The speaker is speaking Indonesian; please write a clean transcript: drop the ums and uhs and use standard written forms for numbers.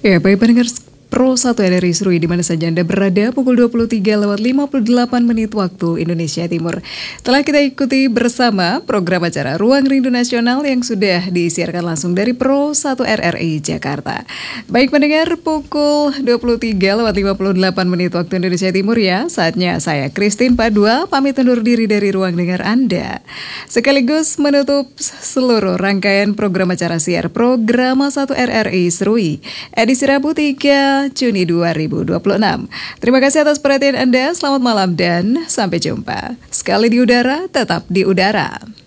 Ya, baik pendengar Pro 1 RRI Serui di mana saja Anda berada, pukul 23:58 waktu Indonesia Timur. Telah kita ikuti bersama program acara Ruang Rindu Nasional yang sudah disiarkan langsung dari Pro 1 RRI Jakarta. Baik pendengar, pukul 23:58 waktu Indonesia Timur ya. Saatnya saya Christine Padua pamit undur diri dari ruang dengar Anda. Sekaligus menutup seluruh rangkaian program acara siar program 1 RRI Serui edisi Rabu 3 Juni 2026. Terima kasih atas perhatian Anda, selamat malam dan sampai jumpa. Sekali di udara, tetap di udara.